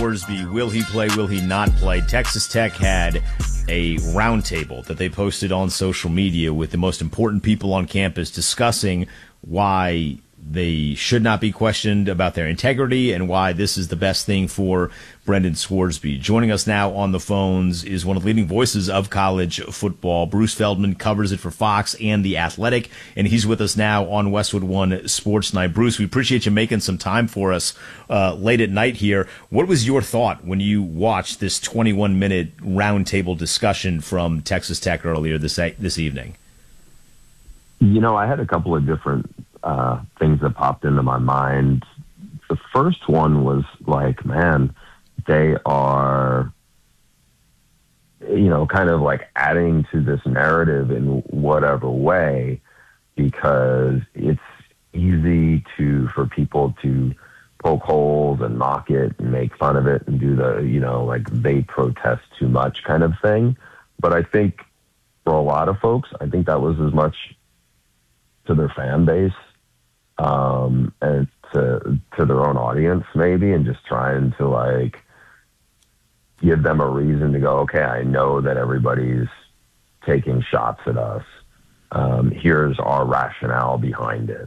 Scoresby. Will he play? Will he not play? Texas Tech had a roundtable that they posted on social media with the most important people on campus discussing why they should not be questioned about their integrity and why this is the best thing for Brendan Scoresby. Joining us now on the phones is one of the leading voices of college football. Bruce Feldman covers it for Fox and The Athletic, and he's with us now on Westwood One Sports Night. Bruce, we appreciate you making some time for us late at night here. What was your thought when you watched this 21-minute roundtable discussion from Texas Tech earlier this evening? You know, I had a couple of different things that popped into my mind. The first one was like, man, they are, you know, kind of like adding to this narrative in whatever way, because it's easy for people to poke holes and mock it and make fun of it and do the, you know, like they protest too much kind of thing. But I think for a lot of folks, I think that was as much to their fan base and to their own audience maybe, and just trying to like give them a reason to go, okay, I know that everybody's taking shots at us. Here's our rationale behind it.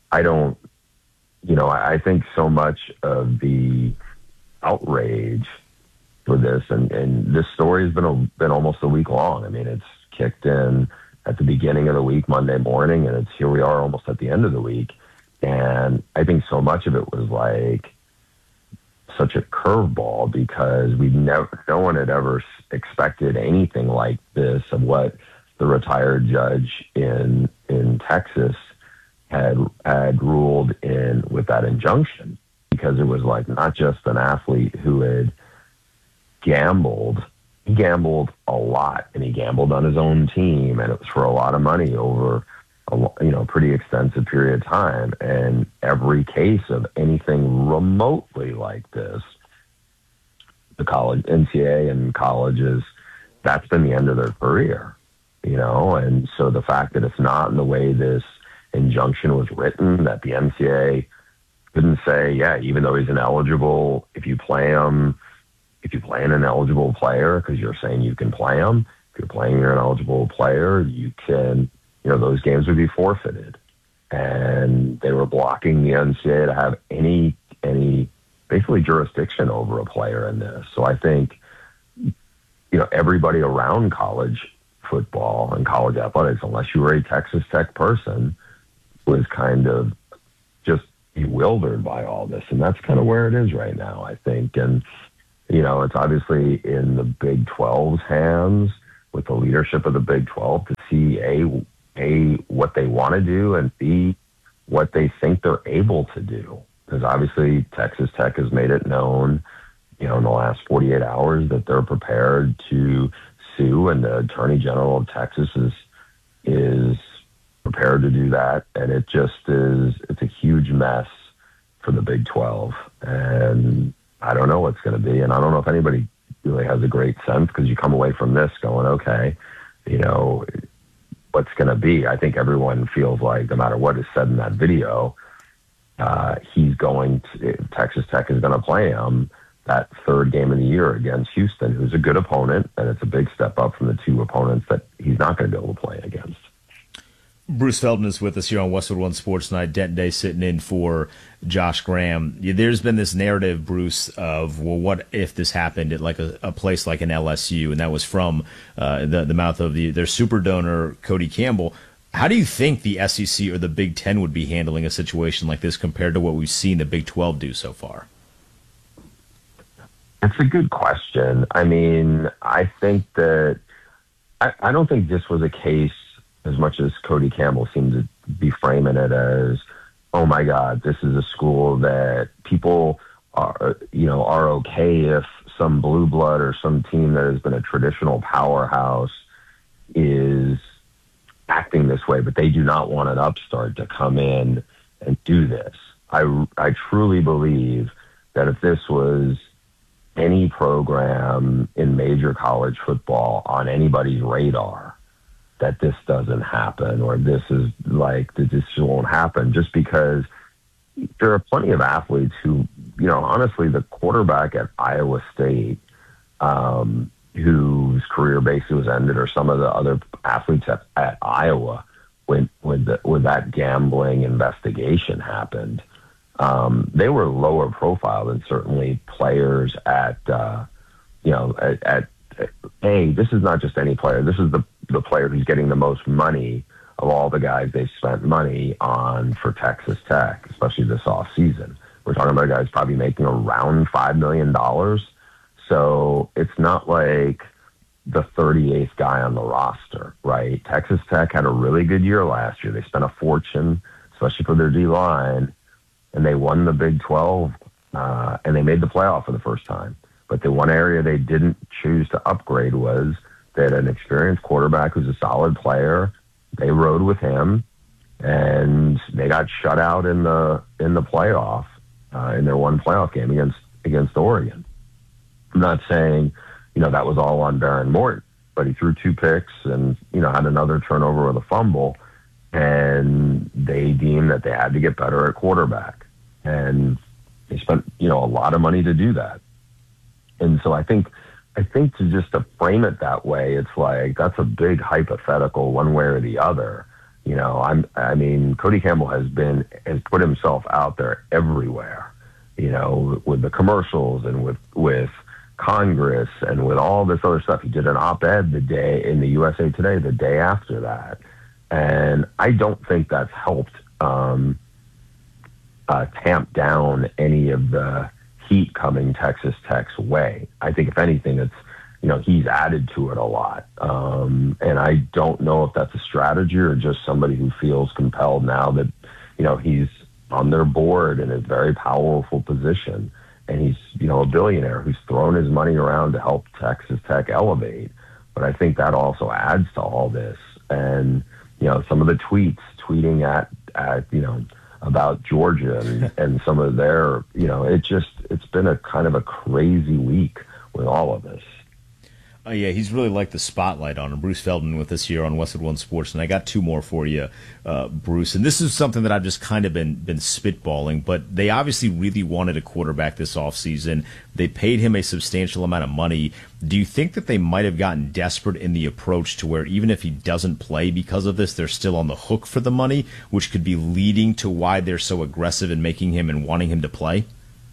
I think so much of the outrage for this, and this story has been almost a week long. I mean, it's kicked in at the beginning of the week, Monday morning, and here we are almost at the end of the week. And I think so much of it was like such a curveball, because no one had ever expected anything like this of what the retired judge in Texas had ruled in with that injunction, because it was like not just an athlete who had gambled. He gambled a lot, and he gambled on his own team, and it was for a lot of money over a pretty extensive period of time. And every case of anything remotely like this, the college NCAA and colleges, that's been the end of their career, you know. And so the fact that it's not in the way this injunction was written, that the NCAA couldn't say, yeah, even though he's ineligible, if you play an ineligible player, because you're saying you can play him, if you're playing an ineligible player, you can, those games would be forfeited. And they were blocking the NCAA to have any basically jurisdiction over a player in this. So I think, everybody around college football and college athletics, unless you were a Texas Tech person, was kind of just bewildered by all this. And that's kind of where it is right now, I think. And, it's obviously in the Big 12's hands, with the leadership of the Big 12, to see A, what they want to do, and B, what they think they're able to do. Because obviously Texas Tech has made it known, in the last 48 hours that they're prepared to sue, and the Attorney General of Texas is prepared to do that. And it's a huge mess for the Big 12. And I don't know what's going to be. And I don't know if anybody really has a great sense, because you come away from this going, okay, what's going to be. I think everyone feels like no matter what is said in that video, Texas Tech is going to play him that third game of the year against Houston, who's a good opponent, and it's a big step up from the two opponents that he's not going to be able to play against. Bruce Feldman is with us here on Westwood One Sports Night. Denton Day sitting in for Josh Graham. There's been this narrative, Bruce, of, well, what if this happened at like a place like an LSU? And that was from the mouth of their super donor, Cody Campbell. How do you think the SEC or the Big Ten would be handling a situation like this compared to what we've seen the Big 12 do so far? It's a good question. I mean, I think that I don't think this was a case, as much as Cody Campbell seemed to be framing it as, oh my God, this is a school that people are okay if some blue blood or some team that has been a traditional powerhouse is acting this way, but they do not want an upstart to come in and do this. I truly believe that if this was any program in major college football on anybody's radar, that this doesn't happen, or this won't happen, just because, there are plenty of athletes who, honestly, the quarterback at Iowa State, whose career basically was ended, or some of the other athletes at Iowa when that gambling investigation happened, they were lower profile than certainly players at this is not just any player. This is the player who's getting the most money of all the guys they've spent money on for Texas Tech, especially this offseason. We're talking about guys probably making around $5 million. So it's not like the 38th guy on the roster, right? Texas Tech had a really good year last year. They spent a fortune, especially for their D-line, and they won the Big 12, and they made the playoff for the first time. But the one area they didn't choose to upgrade was they had an experienced quarterback who's a solid player. They rode with him, and they got shut out in the playoff, in their one playoff game against Oregon. I'm not saying, that was all on Baron Morton, but he threw 2 picks and, had another turnover with a fumble, and they deemed that they had to get better at quarterback. And they spent, a lot of money to do that. And so I think to frame it that way, it's like that's a big hypothetical one way or the other. Cody Campbell has put himself out there everywhere, with the commercials and with Congress and with all this other stuff. He did an op-ed the day in the USA Today, the day after that. And I don't think that's helped tamp down any of the heat coming Texas Tech's way. I think if anything, it's, he's added to it a lot. And I don't know if that's a strategy or just somebody who feels compelled now that, he's on their board in a very powerful position. And he's, a billionaire who's thrown his money around to help Texas Tech elevate. But I think that also adds to all this. And, some of the tweeting at about Georgia and some of their, it's been a kind of a crazy week with all of this. Yeah, he's really like the spotlight on him. Bruce Feldman with us here on Westwood One Sports, and I got 2 more for you, Bruce. And this is something that I've just kind of been spitballing, but they obviously really wanted a quarterback this offseason. They paid him a substantial amount of money. Do you think that they might have gotten desperate in the approach to where even if he doesn't play because of this, they're still on the hook for the money, which could be leading to why they're so aggressive in making him and wanting him to play?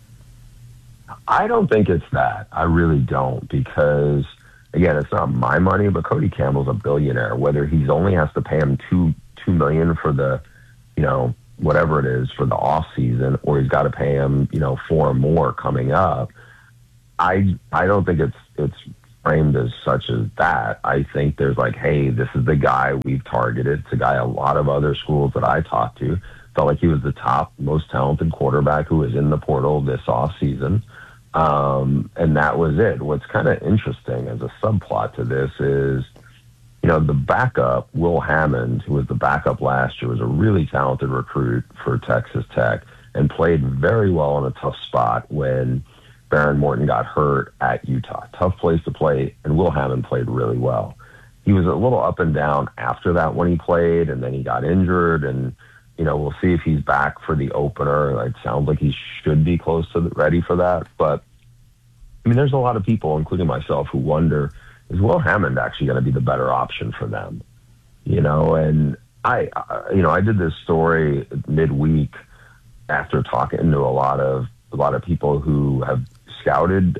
I don't think it's that. I really don't, because again, it's not my money, but Cody Campbell's a billionaire. Whether he's only has to pay him $2 million for the, whatever it is for the off season, or he's got to pay him, 4 more coming up. I don't think it's framed as such as that. I think there's like, hey, this is the guy we've targeted. It's a guy a lot of other schools that I talked to felt like he was the top, most talented quarterback who was in the portal this off season. And that was it. What's kind of interesting as a subplot to this is, the backup, Will Hammond, who was the backup last year, was a really talented recruit for Texas Tech and played very well in a tough spot when Baron Morton got hurt at Utah. Tough place to play, and Will Hammond played really well. He was a little up and down after that when he played, and then he got injured, and we'll see if he's back for the opener. It sounds like he should be close to ready for that. But, there's a lot of people, including myself, who wonder, is Will Hammond actually going to be the better option for them? And I did this story midweek after talking to a lot of people who have scouted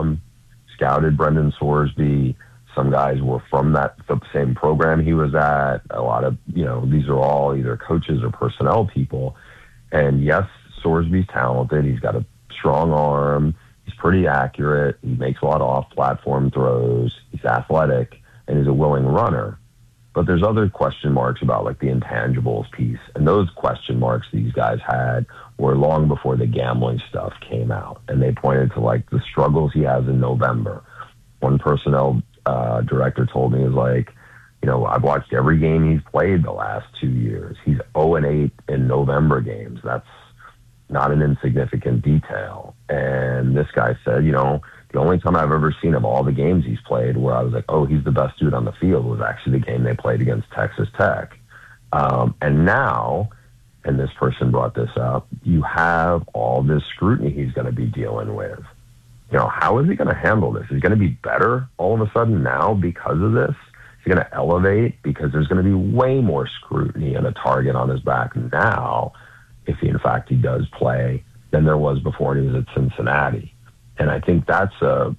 Brendan Sorsby. Some guys were from the same program he was at. A lot of, these are all either coaches or personnel people. And yes, Sorsby's talented. He's got a strong arm. He's pretty accurate. He makes a lot of off-platform throws. He's athletic, and he's a willing runner. But there's other question marks about like the intangibles piece. And those question marks these guys had were long before the gambling stuff came out. And they pointed to like the struggles he has in November. One personnel director told me, is like, I've watched every game he's played the last 2 years. He's 0-8 in November games. That's not an insignificant detail. And this guy said, the only time I've ever seen of all the games he's played where I was like, oh, he's the best dude on the field was actually the game they played against Texas Tech. And now and this person brought this up, you have all this scrutiny he's going to be dealing with. You know, how is he going to handle this? Is he going to be better all of a sudden now because of this? Is he going to elevate because there's going to be way more scrutiny and a target on his back now, if he, in fact, he does play, than there was before he was at Cincinnati. And I think that's a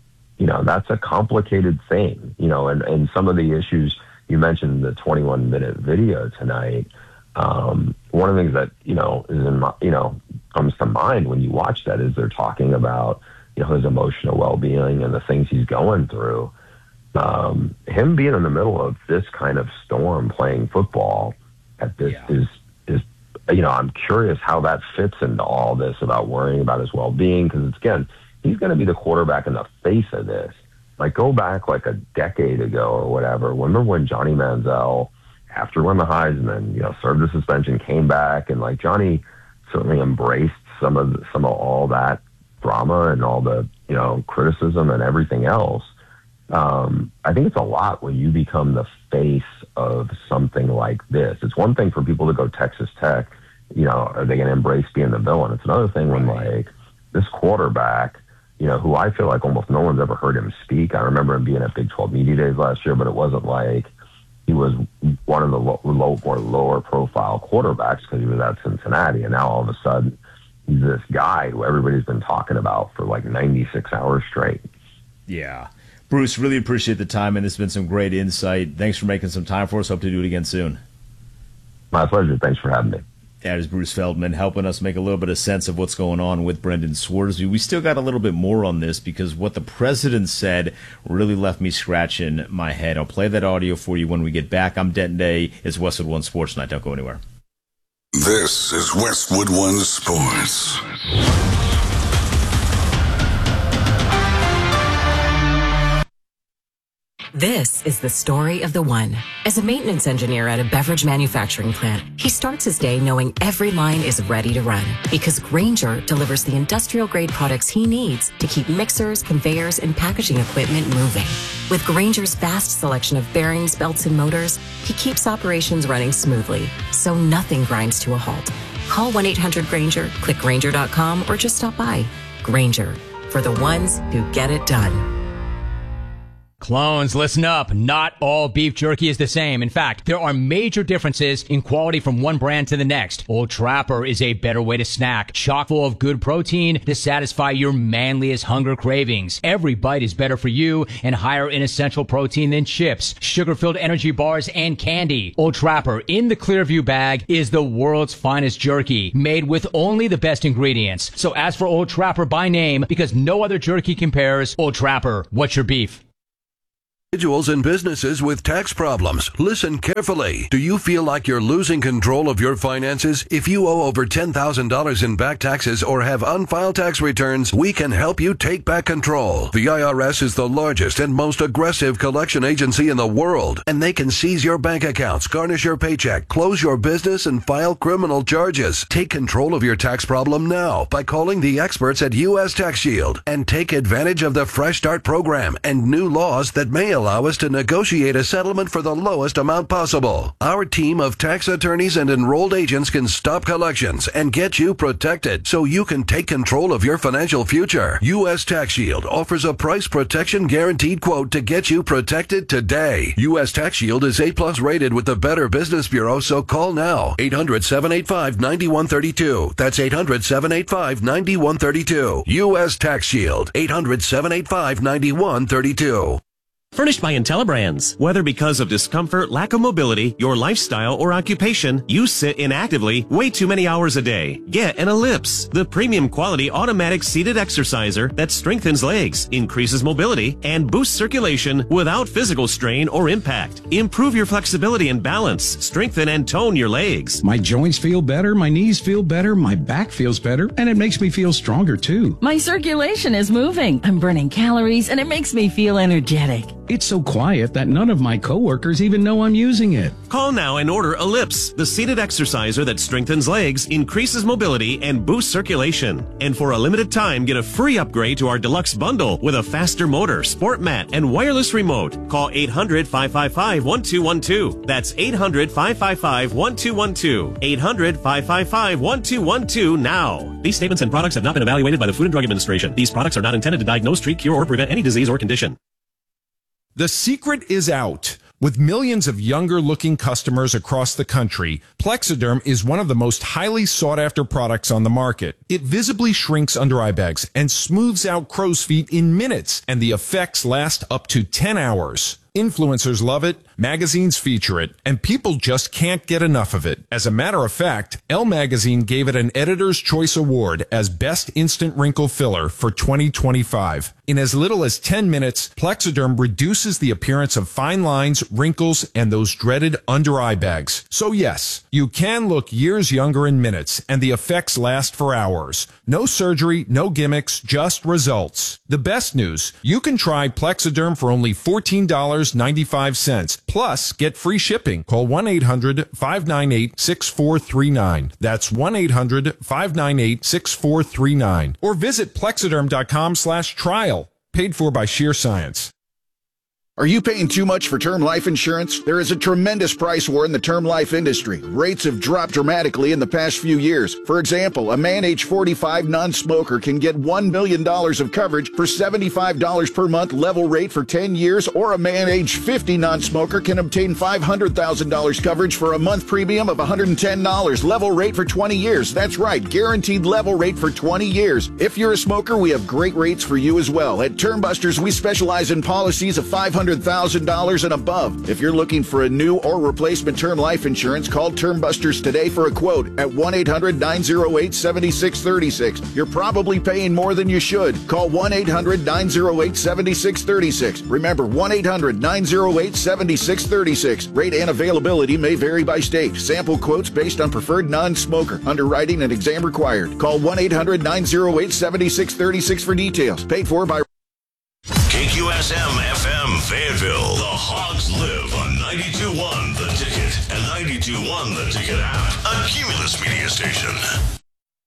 complicated thing, you know, and some of the issues you mentioned, the 21-minute video tonight. One of the things that, you know, comes to mind when you watch that is they're talking about, you know, his emotional well-being and the things he's going through. Him being in the middle of this kind of storm playing football at this is, you know, I'm curious how that fits into all this about worrying about his well-being, because it's, again, he's going to be the quarterback in the face of this. Like, go back like a decade ago or whatever. Remember when Johnny Manziel, after winning the Heisman, you know, served the suspension, came back, and like Johnny certainly embraced some of all that drama and all the, you know, criticism and everything else. I think it's a lot when you become the face of something like this. It's one thing for people to go Texas Tech, you know, are they going to embrace being the villain? It's another thing when like this quarterback, you know, who I feel like almost no one's ever heard him speak. I remember him being at Big 12 Media Days last year, but it wasn't like he was one of the more lower profile quarterbacks because he was at Cincinnati. And now all of a sudden he's this guy who everybody's been talking about for like 96 hours straight. Yeah. Bruce, really appreciate the time, and it's been some great insight. Thanks for making some time for us. Hope to do it again soon. My pleasure. Thanks for having me. That is Bruce Feldman helping us make a little bit of sense of what's going on with Brendan Swersby. We still got a little bit more on this because what the president said really left me scratching my head. I'll play that audio for you when we get back. I'm Denton Day. It's Westwood One Sports Night. Don't go anywhere. This is Westwood One Sports. This is the story of the one. As a maintenance engineer at a beverage manufacturing plant, he starts his day knowing every line is ready to run because Grainger delivers the industrial-grade products he needs to keep mixers, conveyors, and packaging equipment moving. With Grainger's vast selection of bearings, belts, and motors, he keeps operations running smoothly, so nothing grinds to a halt. Call 1-800-GRAINGER, click Grainger.com, or just stop by. Grainger, for the ones who get it done. Clones, listen up. Not all beef jerky is the same. In fact, there are major differences in quality from one brand to the next. Old Trapper is a better way to snack, chock full of good protein to satisfy your manliest hunger cravings. Every bite is better for you and higher in essential protein than chips, sugar-filled energy bars, and candy. Old Trapper in the Clearview bag is the world's finest jerky, made with only the best ingredients. So ask for Old Trapper by name because no other jerky compares. Old Trapper, what's your beef? Individuals and businesses with tax problems, listen carefully. Do you feel like you're losing control of your finances? If you owe over $10,000 in back taxes or have unfiled tax returns, we can help you take back control. The IRS is the largest and most aggressive collection agency in the world, and they can seize your bank accounts, garnish your paycheck, close your business, and file criminal charges. Take control of your tax problem now by calling the experts at U.S. Tax Shield and take advantage of the Fresh Start program and new laws that may allow us to negotiate a settlement for the lowest amount possible. Our team of tax attorneys and enrolled agents can stop collections and get you protected so you can take control of your financial future. U.S. Tax Shield offers a price protection guaranteed quote to get you protected today. U.S. Tax Shield is A+ rated with the Better Business Bureau, so call now. 800-785-9132. That's 800-785-9132. U.S. Tax Shield. 800-785-9132. Furnished by IntelliBrands. Whether because of discomfort, lack of mobility, your lifestyle, or occupation, you sit inactively way too many hours a day. Get an Ellipse, the premium quality automatic seated exerciser that strengthens legs, increases mobility, and boosts circulation without physical strain or impact. Improve your flexibility and balance, strengthen and tone your legs. My joints feel better, my knees feel better, my back feels better, and it makes me feel stronger too. My circulation is moving. I'm burning calories, and it makes me feel energetic. It's so quiet that none of my coworkers even know I'm using it. Call now and order Ellipse, the seated exerciser that strengthens legs, increases mobility, and boosts circulation. And for a limited time, get a free upgrade to our deluxe bundle with a faster motor, sport mat, and wireless remote. Call 800-555-1212. That's 800-555-1212. 800-555-1212 now. These statements and products have not been evaluated by the Food and Drug Administration. These products are not intended to diagnose, treat, cure, or prevent any disease or condition. The secret is out. With millions of younger-looking customers across the country, Plexiderm is one of the most highly sought-after products on the market. It visibly shrinks under-eye bags and smooths out crow's feet in minutes, and the effects last up to 10 hours. Influencers love it, magazines feature it, and people just can't get enough of it. As a matter of fact, Elle Magazine gave it an Editor's Choice Award as Best Instant Wrinkle Filler for 2025. In as little as 10 minutes, Plexiderm reduces the appearance of fine lines, wrinkles, and those dreaded under-eye bags. So yes, you can look years younger in minutes, and the effects last for hours. No surgery, no gimmicks, just results. The best news, you can try Plexiderm for only $14.95. Plus, get free shipping. Call 1-800-598-6439. That's 1-800-598-6439. Or visit Plexiderm.com/trial. Paid for by Sheer Science. Are you paying too much for term life insurance? There is a tremendous price war in the term life industry. Rates have dropped dramatically in the past few years. For example, a man age 45 non-smoker can get $1 million of coverage for $75 per month level rate for 10 years, or a man age 50 non-smoker can obtain $500,000 coverage for a month premium of $110 level rate for 20 years. That's right, guaranteed level rate for 20 years. If you're a smoker, we have great rates for you as well. At Termbusters, we specialize in policies of $500,000 and above. If you're looking for a new or replacement term life insurance, call Termbusters today for a quote at 1-800-908-7636. You're probably paying more than you should. Call 1-800-908-7636. Remember, 1-800-908-7636. Rate and availability may vary by state. Sample quotes based on preferred non-smoker. Underwriting and exam required. Call 1-800-908-7636 for details. Paid for by KQSM FM Fayetteville. The Hogs live on 92.1 The Ticket and 92.1 The Ticket app. A Cumulus media station.